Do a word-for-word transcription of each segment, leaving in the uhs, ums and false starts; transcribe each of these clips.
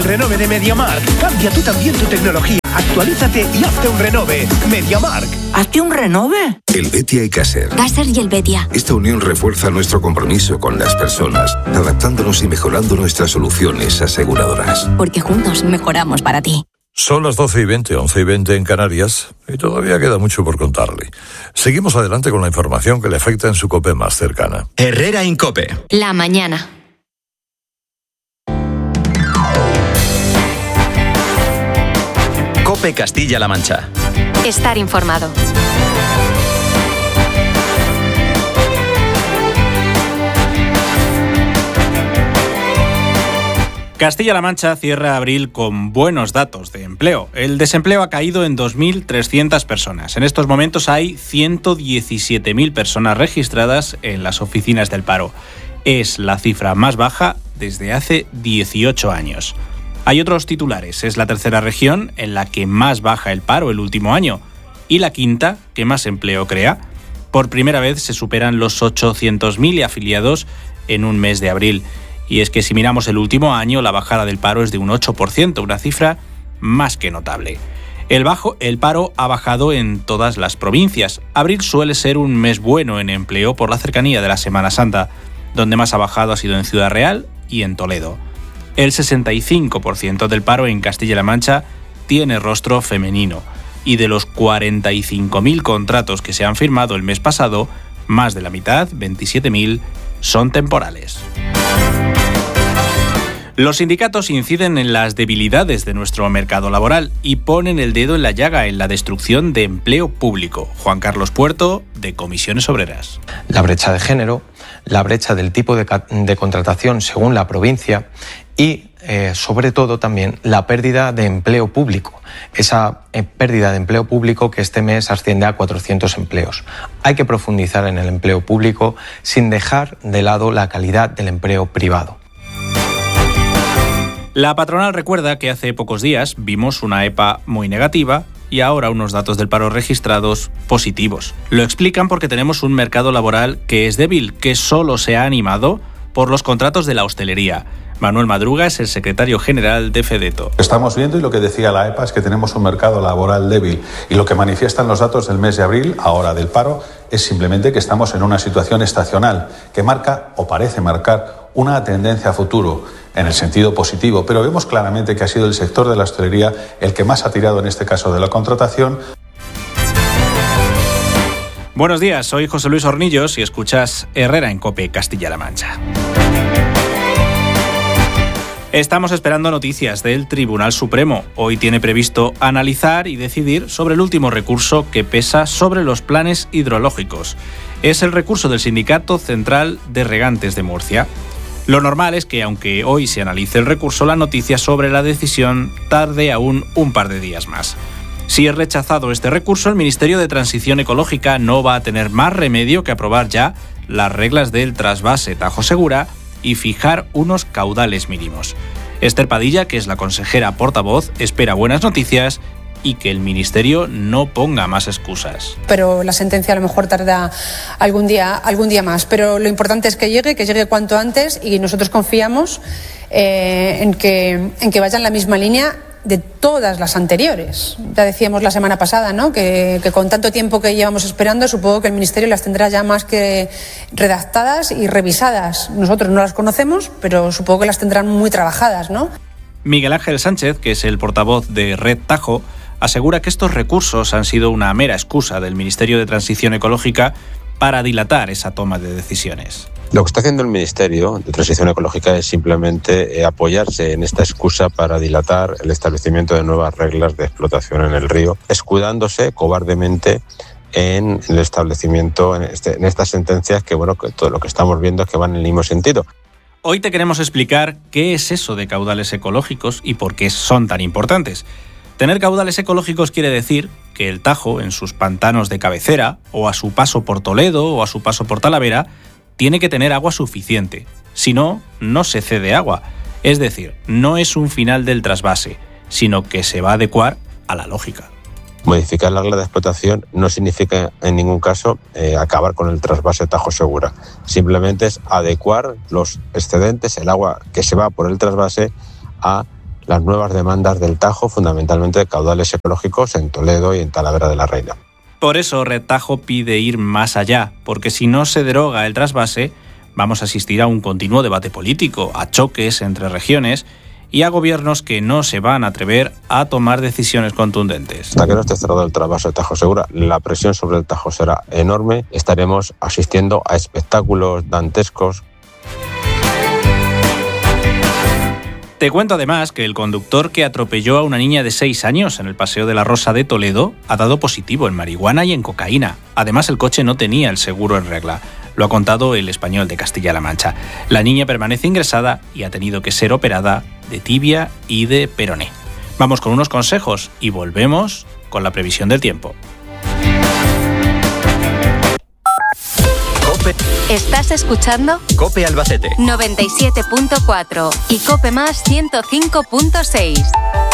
Renove de MediaMarkt. Cambia tú también tu tecnología. Actualízate y hazte un renove. MediaMarkt. ¿Hazte un renove? El Betia y Caser. Caser y el Betia. Esta unión refuerza nuestro compromiso con las personas, adaptándonos y mejorando nuestras soluciones aseguradoras. Porque juntos mejoramos para ti. Son las doce y veinte, once y veinte en Canarias, y todavía queda mucho por contarle. Seguimos adelante con la información que le afecta en su COPE más cercana. Herrera Incope. La mañana. COPE Castilla-La Mancha. Estar informado. Castilla-La Mancha cierra abril con buenos datos de empleo. El desempleo ha caído en dos mil trescientas personas. En estos momentos hay ciento diecisiete mil personas registradas en las oficinas del paro. Es la cifra más baja desde hace dieciocho años. Hay otros titulares. Es la tercera región en la que más baja el paro el último año y la quinta que más empleo crea. Por primera vez se superan los ochocientos mil afiliados en un mes de abril. Y es que si miramos el último año, la bajada del paro es de un ocho por ciento, una cifra más que notable. El, bajo, el paro ha bajado en todas las provincias. Abril suele ser un mes bueno en empleo por la cercanía de la Semana Santa. Donde más ha bajado ha sido en Ciudad Real y en Toledo. El sesenta y cinco por ciento del paro en Castilla-La Mancha tiene rostro femenino. Y de los cuarenta y cinco mil contratos que se han firmado el mes pasado, más de la mitad, veintisiete mil, son temporales. Los sindicatos inciden en las debilidades de nuestro mercado laboral y ponen el dedo en la llaga en la destrucción de empleo público. Juan Carlos Puerto, de Comisiones Obreras. La brecha de género, la brecha del tipo de, de contratación según la provincia y, eh, sobre todo, también la pérdida de empleo público. Esa eh, pérdida de empleo público que este mes asciende a cuatrocientos empleos. Hay que profundizar en el empleo público sin dejar de lado la calidad del empleo privado. La patronal recuerda que hace pocos días vimos una E P A muy negativa y ahora unos datos del paro registrados positivos. Lo explican porque tenemos un mercado laboral que es débil, que solo se ha animado por los contratos de la hostelería. Manuel Madruga es el secretario general de Fedeto. Lo que estamos viendo y lo que decía la E P A es que tenemos un mercado laboral débil y lo que manifiestan los datos del mes de abril, ahora del paro, es simplemente que estamos en una situación estacional que marca o parece marcar una tendencia a futuro en el sentido positivo, pero vemos claramente que ha sido el sector de la hostelería el que más ha tirado en este caso de la contratación. Buenos días, soy José Luis Hornillos y escuchas Herrera en COPE Castilla-La Mancha. Estamos esperando noticias del Tribunal Supremo. Hoy tiene previsto analizar y decidir sobre el último recurso que pesa sobre los planes hidrológicos. Es el recurso del Sindicato Central de Regantes de Murcia. Lo normal es que, aunque hoy se analice el recurso, la noticia sobre la decisión tarde aún un par de días más. Si es rechazado este recurso, el Ministerio de Transición Ecológica no va a tener más remedio que aprobar ya las reglas del trasvase Tajo Segura y fijar unos caudales mínimos. Esther Padilla, que es la consejera portavoz, espera buenas noticias y que el Ministerio no ponga más excusas. Pero la sentencia a lo mejor tarda algún día, algún día más. Pero lo importante es que llegue, que llegue cuanto antes y nosotros confiamos eh, en, que, en que vaya en la misma línea de todas las anteriores. Ya decíamos la semana pasada, ¿no?, que, que con tanto tiempo que llevamos esperando, supongo que el Ministerio las tendrá ya más que redactadas y revisadas. Nosotros no las conocemos, pero supongo que las tendrán muy trabajadas, ¿no? Miguel Ángel Sánchez, que es el portavoz de Red Tajo, asegura que estos recursos han sido una mera excusa del Ministerio de Transición Ecológica para dilatar esa toma de decisiones. Lo que está haciendo el Ministerio de Transición Ecológica es simplemente eh, apoyarse en esta excusa para dilatar el establecimiento de nuevas reglas de explotación en el río, escudándose cobardemente en el establecimiento, en, este, en estas sentencias que, bueno, que todo lo que estamos viendo es que van en el mismo sentido. Hoy te queremos explicar qué es eso de caudales ecológicos y por qué son tan importantes. Tener caudales ecológicos quiere decir que el Tajo, en sus pantanos de cabecera, o a su paso por Toledo, o a su paso por Talavera, tiene que tener agua suficiente. Si no, no se cede agua. Es decir, no es un final del trasvase, sino que se va a adecuar a la lógica. Modificar la regla de explotación no significa en ningún caso eh, acabar con el trasvase Tajo Segura. Simplemente es adecuar los excedentes, el agua que se va por el trasvase, a las nuevas demandas del Tajo, fundamentalmente de caudales ecológicos en Toledo y en Talavera de la Reina. Por eso Red Tajo pide ir más allá, porque si no se deroga el trasvase, vamos a asistir a un continuo debate político, a choques entre regiones y a gobiernos que no se van a atrever a tomar decisiones contundentes. Hasta que no esté cerrado el trasvase de Tajo Segura, la presión sobre el Tajo será enorme. Estaremos asistiendo a espectáculos dantescos. Te cuento además que el conductor que atropelló a una niña de seis años en el Paseo de la Rosa de Toledo ha dado positivo en marihuana y en cocaína. Además, el coche no tenía el seguro en regla. Lo ha contado El Español de Castilla-La Mancha. La niña permanece ingresada y ha tenido que ser operada de tibia y de peroné. Vamos con unos consejos y volvemos con la previsión del tiempo. COPE. ¿Estás escuchando? COPE Albacete. noventa y siete punto cuatro y COPE Más ciento cinco punto seis.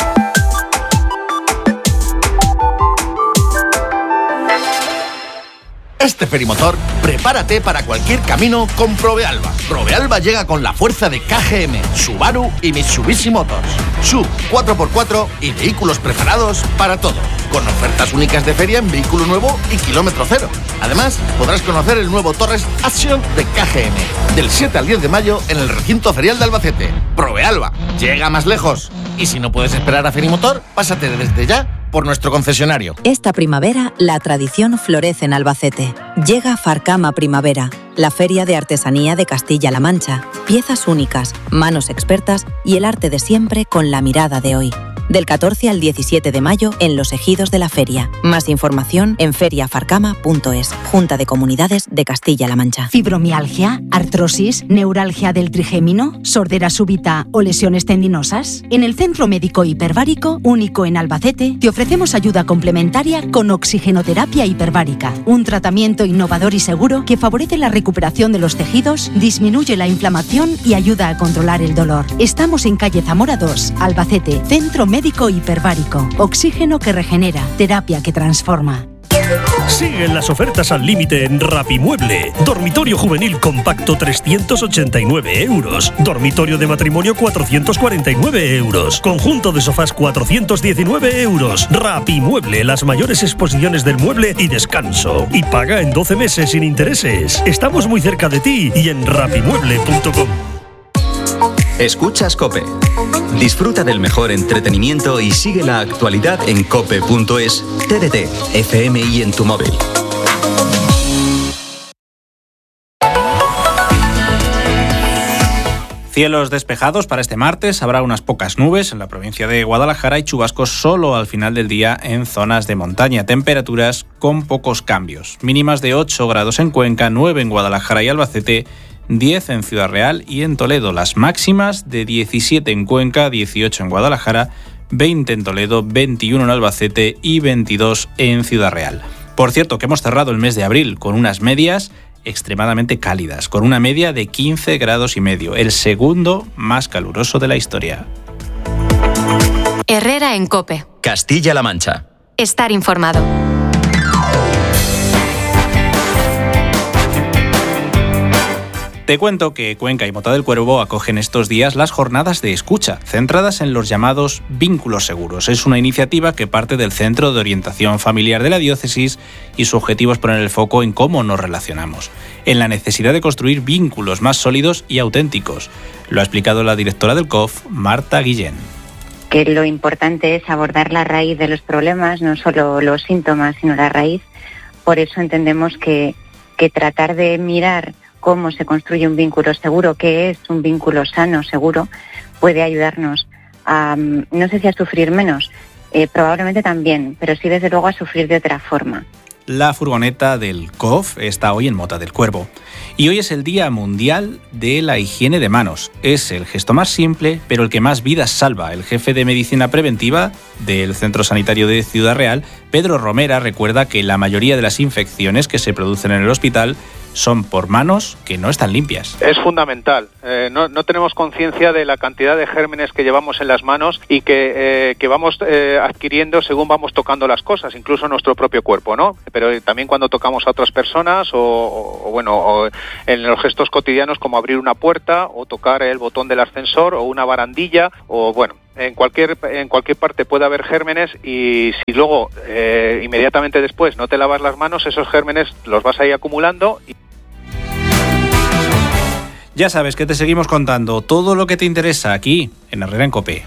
Este ferimotor, prepárate para cualquier camino con Provealba. Provealba llega con la fuerza de K G M, Subaru y Mitsubishi Motors. S U V cuatro por cuatro y vehículos preparados para todo. Con ofertas únicas de feria en vehículo nuevo y kilómetro cero. Además, podrás conocer el nuevo Torres Action de K G M. Del siete al diez de mayo en el recinto ferial de Albacete. Provealba, llega más lejos. Y si no puedes esperar a Ferimotor, pásate desde ya por nuestro concesionario. Esta primavera, la tradición florece en Albacete. Llega Farcama Primavera, la feria de artesanía de Castilla-La Mancha. Piezas únicas, manos expertas y el arte de siempre con la mirada de hoy. Del catorce al diecisiete de mayo en los ejidos de la feria. Más información en feria farcama punto es. Junta de Comunidades de Castilla-La Mancha. ¿Fibromialgia, artrosis, neuralgia del trigémino, sordera súbita o lesiones tendinosas? En el Centro Médico Hiperbárico, único en Albacete, te ofrecemos ayuda complementaria con oxigenoterapia hiperbárica, un tratamiento innovador y seguro que favorece la recuperación de los tejidos, disminuye la inflamación y ayuda a controlar el dolor. Estamos en calle Zamora dos, Albacete, Centro Médico Médico hiperbárico. Oxígeno que regenera. Terapia que transforma. Siguen las ofertas al límite en Rapimueble. Dormitorio juvenil compacto trescientos ochenta y nueve euros. Dormitorio de matrimonio cuatrocientos cuarenta y nueve euros. Conjunto de sofás cuatrocientos diecinueve euros. Rapimueble, las mayores exposiciones del mueble y descanso. Y paga en doce meses sin intereses. Estamos muy cerca de ti y en rapimueble punto com. Escuchas COPE. Disfruta del mejor entretenimiento y sigue la actualidad en cope punto es, T D T, F M y en tu móvil. Cielos despejados para este martes, habrá unas pocas nubes en la provincia de Guadalajara y chubascos solo al final del día en zonas de montaña. Temperaturas con pocos cambios, mínimas de ocho grados en Cuenca, nueve en Guadalajara y Albacete, diez en Ciudad Real y en Toledo. Las máximas de diecisiete en Cuenca, dieciocho en Guadalajara, veinte en Toledo, veintiuno en Albacete y veintidós en Ciudad Real. Por cierto, que hemos cerrado el mes de abril con unas medias extremadamente cálidas, con una media de quince grados y medio, el segundo más caluroso de la historia. Herrera en COPE. Castilla-La Mancha. Estar informado. Te cuento que Cuenca y Mota del Cuervo acogen estos días las jornadas de escucha, centradas en los llamados vínculos seguros. Es una iniciativa que parte del Centro de Orientación Familiar de la Diócesis y su objetivo es poner el foco en cómo nos relacionamos, en la necesidad de construir vínculos más sólidos y auténticos. Lo ha explicado la directora del C O F, Marta Guillén. Que lo importante es abordar la raíz de los problemas, no solo los síntomas, sino la raíz. Por eso entendemos que, que tratar de mirar cómo se construye un vínculo seguro, qué es un vínculo sano, seguro, puede ayudarnos a, no sé si a sufrir menos, eh, probablemente también, pero sí desde luego a sufrir de otra forma. La furgoneta del C O F está hoy en Mota del Cuervo. Y hoy es el Día Mundial de la Higiene de Manos. Es el gesto más simple, pero el que más vidas salva. El jefe de Medicina Preventiva del Centro Sanitario de Ciudad Real, Pedro Romera, recuerda que la mayoría de las infecciones que se producen en el hospital son por manos que no están limpias. Es fundamental. Eh, no, no tenemos conciencia de la cantidad de gérmenes que llevamos en las manos y que, eh, que vamos eh, adquiriendo según vamos tocando las cosas, incluso nuestro propio cuerpo, ¿no? Pero también cuando tocamos a otras personas o, o bueno, o en los gestos cotidianos como abrir una puerta o tocar el botón del ascensor o una barandilla o bueno, en cualquier en cualquier parte puede haber gérmenes y si luego eh, inmediatamente después no te lavas las manos, esos gérmenes los vas a ir acumulando. Y... Ya sabes que te seguimos contando todo lo que te interesa aquí en Herrera en COPE.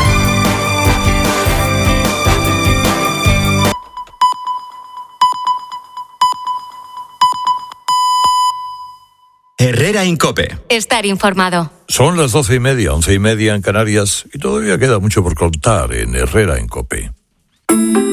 Herrera en COPE. Estar informado. Son las doce y media, once y media en Canarias y todavía queda mucho por contar en Herrera en COPE.